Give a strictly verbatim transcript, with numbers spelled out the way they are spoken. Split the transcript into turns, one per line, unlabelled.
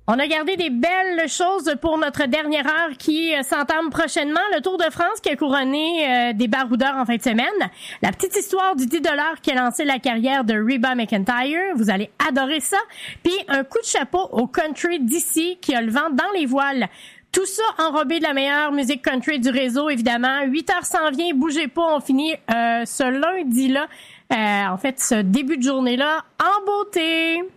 On a gardé des belles choses pour notre dernière heure qui euh, s'entame prochainement. Le Tour de France qui a couronné euh, des baroudeurs en fin de semaine. La petite histoire du dix dollars qui a lancé la carrière de Reba McEntire. Vous allez adorer ça. Puis un coup de chapeau au country d'ici qui a le vent dans les voiles. Tout ça enrobé de la meilleure musique country du réseau, évidemment. huit heures s'en vient, bougez pas. On finit euh, ce lundi-là, euh, en fait, ce début de journée-là en beauté.